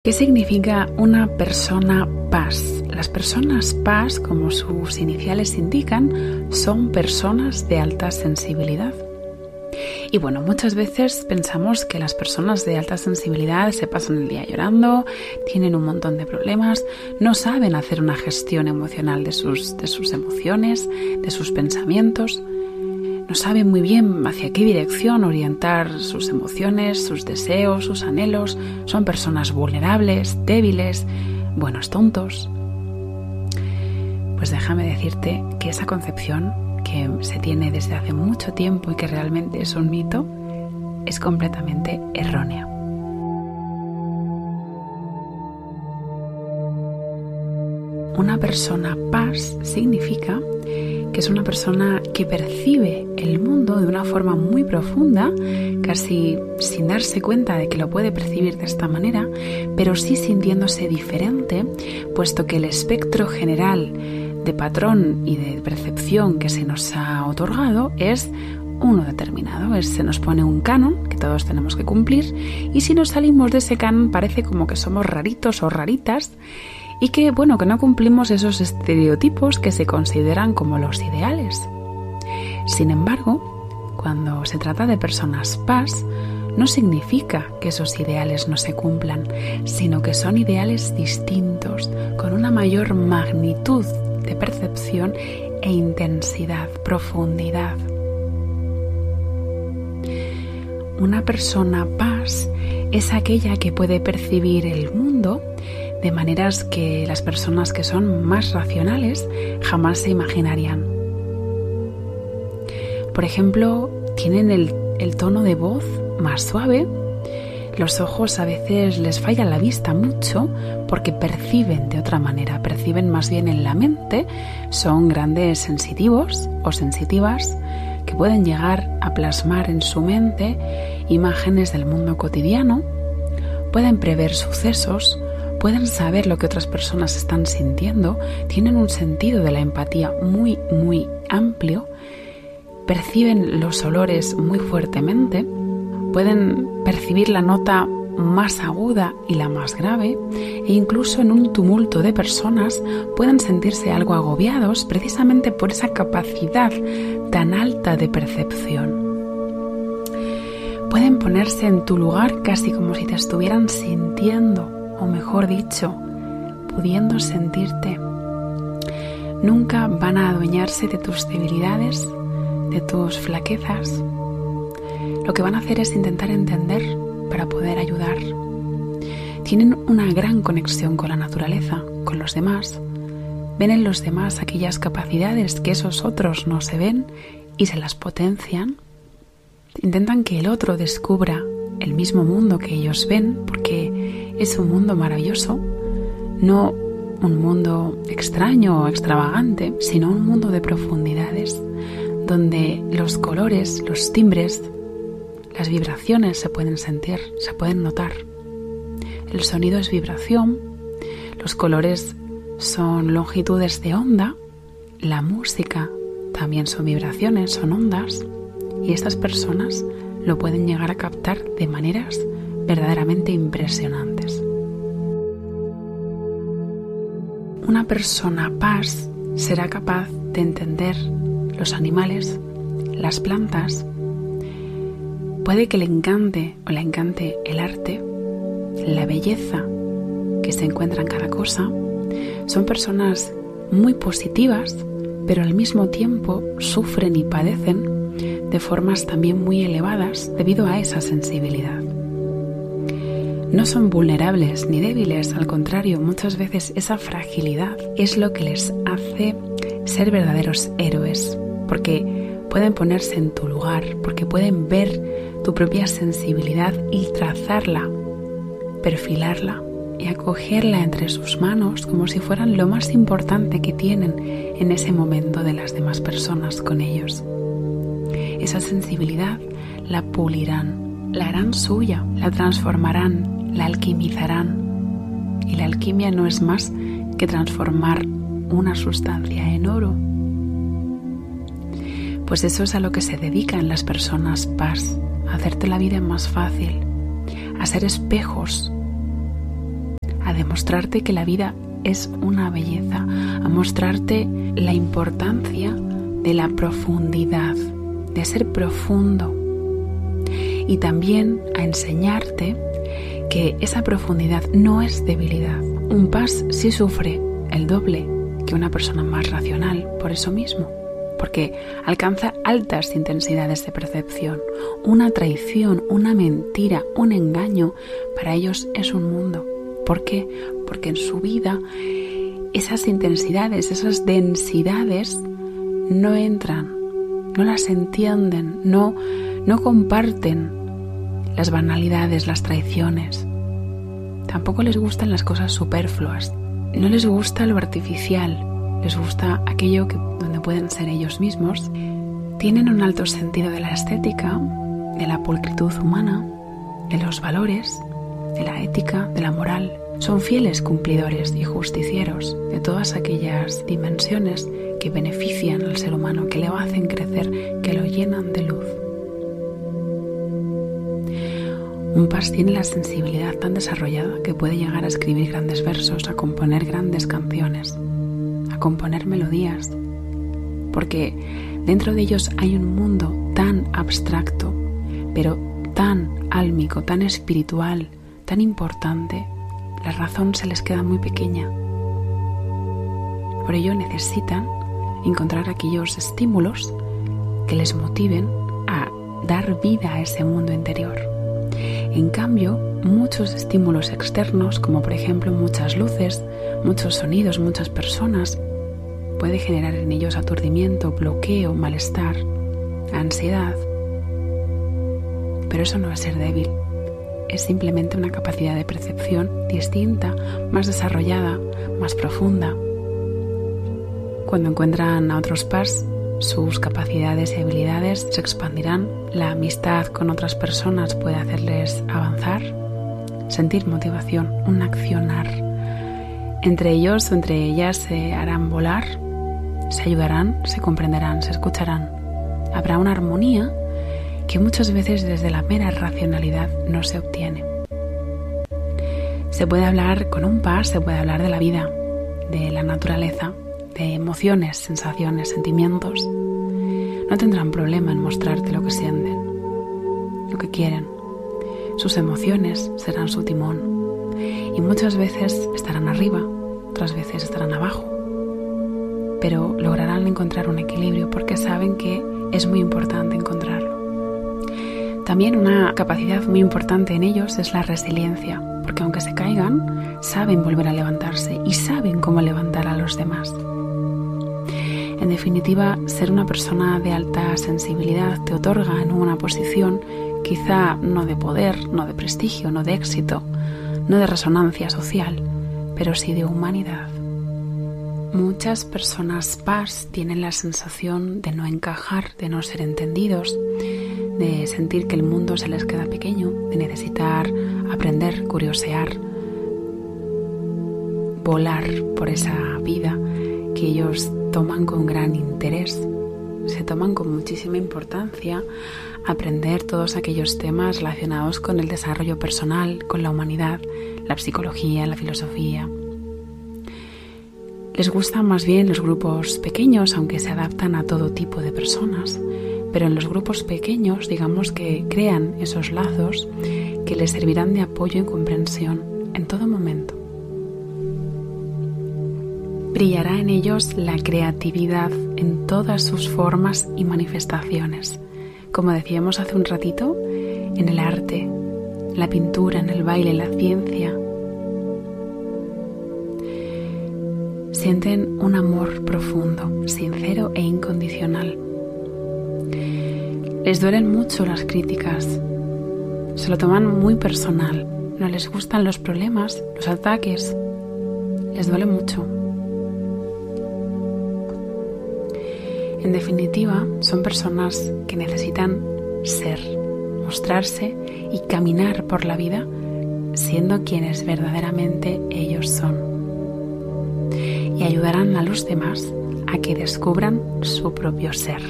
¿Qué significa una persona paz? Las personas paz, como sus iniciales indican, son personas de alta sensibilidad. Y bueno, muchas veces pensamos que las personas de alta sensibilidad se pasan el día llorando, tienen un montón de problemas, no saben hacer una gestión emocional de sus emociones, de sus pensamientos. No saben muy bien hacia qué dirección orientar sus emociones, sus deseos, sus anhelos. Son personas vulnerables, débiles, buenos tontos. Pues déjame decirte que esa concepción que se tiene desde hace mucho tiempo y que realmente es un mito, es completamente errónea. Una persona paz significa que es una persona que percibe el mundo de una forma muy profunda, casi sin darse cuenta de que lo puede percibir de esta manera, pero sí sintiéndose diferente, puesto que el espectro general de patrón y de percepción que se nos ha otorgado es uno determinado. Se nos pone un canon que todos tenemos que cumplir, y si nos salimos de ese canon parece como que somos raritos o raritas, y que no cumplimos esos estereotipos que se consideran como los ideales. Sin embargo, cuando se trata de personas paz, no significa que esos ideales no se cumplan, sino que son ideales distintos, con una mayor magnitud de percepción e intensidad, profundidad. Una persona paz es aquella que puede percibir el mundo de maneras que las personas que son más racionales jamás se imaginarían. Por ejemplo, tienen el tono de voz más suave, los ojos a veces les falla la vista mucho porque perciben de otra manera, perciben más bien en la mente, son grandes sensitivos o sensitivas que pueden llegar a plasmar en su mente imágenes del mundo cotidiano, pueden prever sucesos, pueden saber lo que otras personas están sintiendo, tienen un sentido de la empatía muy, muy amplio, perciben los olores muy fuertemente, pueden percibir la nota más aguda y la más grave, e incluso en un tumulto de personas pueden sentirse algo agobiados precisamente por esa capacidad tan alta de percepción. Pueden ponerse en tu lugar casi como si te estuvieran sintiendo, o mejor dicho, pudiendo sentirte. Nunca van a adueñarse de tus debilidades, de tus flaquezas. Lo que van a hacer es intentar entender para poder ayudar. Tienen una gran conexión con la naturaleza, con los demás. Ven en los demás aquellas capacidades que esos otros no se ven y se las potencian. Intentan que el otro descubra el mismo mundo que ellos ven, porque es un mundo maravilloso, no un mundo extraño o extravagante, sino un mundo de profundidades, donde los colores, los timbres, las vibraciones se pueden sentir, se pueden notar. El sonido es vibración, los colores son longitudes de onda, la música también son vibraciones, son ondas, y estas personas lo pueden llegar a captar de maneras verdaderamente impresionantes. Una persona paz será capaz de entender los animales, las plantas. Puede que le encante o le encante el arte, la belleza que se encuentra en cada cosa. Son personas muy positivas, pero al mismo tiempo sufren y padecen de formas también muy elevadas debido a esa sensibilidad. No son vulnerables ni débiles, al contrario, muchas veces esa fragilidad es lo que les hace ser verdaderos héroes, porque pueden ponerse en tu lugar, porque pueden ver tu propia sensibilidad y trazarla, perfilarla y acogerla entre sus manos como si fueran lo más importante que tienen en ese momento de las demás personas con ellos. Esa sensibilidad la pulirán, la harán suya, la transformarán, la alquimizarán. Y la alquimia no es más que transformar una sustancia en oro. Pues eso es a lo que se dedican las personas paz, a hacerte la vida más fácil, a ser espejos demostrarte que la vida es una belleza, a mostrarte la importancia de la profundidad, de ser profundo, y también a enseñarte que esa profundidad no es debilidad. Un Paz sí sufre el doble que una persona más racional por eso mismo, porque alcanza altas intensidades de percepción. Una traición, una mentira, un engaño, para ellos es un mundo. ¿Por qué? Porque en su vida esas intensidades, esas densidades no entran, no las entienden, no comparten las banalidades, las traiciones. Tampoco les gustan las cosas superfluas. No les gusta lo artificial, les gusta aquello donde pueden ser ellos mismos. Tienen un alto sentido de la estética, de la pulcritud humana, de los valores, de la ética, de la moral. Son fieles cumplidores y justicieros de todas aquellas dimensiones que benefician al ser humano, que le hacen crecer, que lo llenan de luz. Un Paz tiene la sensibilidad tan desarrollada que puede llegar a escribir grandes versos, a componer grandes canciones, a componer melodías, porque dentro de ellos hay un mundo tan abstracto, pero tan álmico, tan espiritual, tan importante. La razón se les queda muy pequeña. Por ello necesitan encontrar aquellos estímulos que les motiven a dar vida a ese mundo interior. En cambio, muchos estímulos externos, como por ejemplo muchas luces, muchos sonidos, muchas personas, puede generar en ellos aturdimiento, bloqueo, malestar, ansiedad. Pero eso no es ser débil, es simplemente una capacidad de percepción distinta, más desarrollada, más profunda. Cuando encuentran a otros Paz, sus capacidades y habilidades se expandirán. La amistad con otras personas puede hacerles avanzar, sentir motivación, un accionar. Entre ellos o entre ellas se harán volar, se ayudarán, se comprenderán, se escucharán. Habrá una armonía que muchas veces desde la mera racionalidad no se obtiene. Se puede hablar con un Paz, se puede hablar de la vida, de la naturaleza, de emociones, sensaciones, sentimientos. No tendrán problema en mostrarte lo que sienten, lo que quieren. Sus emociones serán su timón y muchas veces estarán arriba, otras veces estarán abajo, pero lograrán encontrar un equilibrio porque saben que es muy importante encontrarlo. También una capacidad muy importante en ellos es la resiliencia, porque aunque se caigan, saben volver a levantarse y saben cómo levantar a los demás. En definitiva, ser una persona de alta sensibilidad te otorga en una posición quizá no de poder, no de prestigio, no de éxito, no de resonancia social, pero sí de humanidad. Muchas personas Paz tienen la sensación de no encajar, de no ser entendidos, de sentir que el mundo se les queda pequeño, de necesitar aprender, curiosear, volar por esa vida que ellos toman con gran interés, se toman con muchísima importancia aprender todos aquellos temas relacionados con el desarrollo personal, con la humanidad, la psicología, la filosofía. Les gustan más bien los grupos pequeños, aunque se adaptan a todo tipo de personas, pero en los grupos pequeños, digamos que crean esos lazos que les servirán de apoyo y comprensión en todo momento. Brillará en ellos la creatividad en todas sus formas y manifestaciones. Como decíamos hace un ratito, en el arte, la pintura, en el baile, la ciencia. Sienten un amor profundo, sincero e incondicional. Les duelen mucho las críticas, se lo toman muy personal, no les gustan los problemas, los ataques, les duele mucho. En definitiva, son personas que necesitan ser, mostrarse y caminar por la vida siendo quienes verdaderamente ellos son. Y ayudarán a los demás a que descubran su propio ser.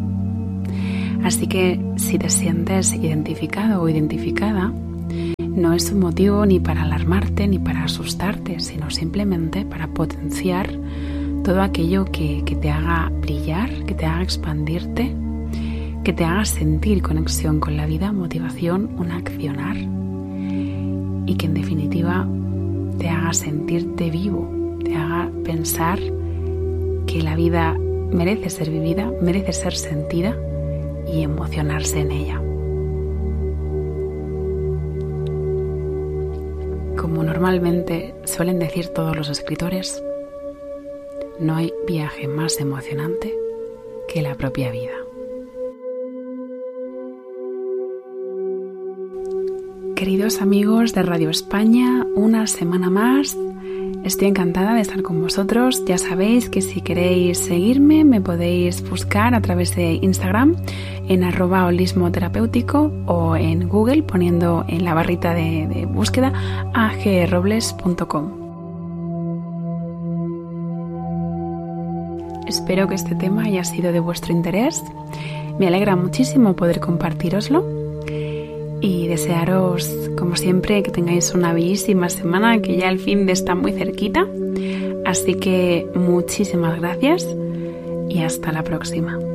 Así que si te sientes identificado o identificada, no es un motivo ni para alarmarte ni para asustarte, sino simplemente para potenciar todo aquello que te haga brillar, que te haga expandirte, que te haga sentir conexión con la vida, motivación, un accionar y que en definitiva te haga sentirte vivo, te haga pensar que la vida merece ser vivida, merece ser sentida y emocionarse en ella. Como normalmente suelen decir todos los escritores, no hay viaje más emocionante que la propia vida. Queridos amigos de Radio España, una semana más. Estoy encantada de estar con vosotros. Ya sabéis que si queréis seguirme me podéis buscar a través de Instagram en @holismoterapéutico o en Google poniendo en la barrita de búsqueda agrrobles.com. Espero que este tema haya sido de vuestro interés. Me alegra muchísimo poder compartiroslo. Y desearos, como siempre, que tengáis una bellísima semana, que ya el fin de está muy cerquita. Así que muchísimas gracias y hasta la próxima.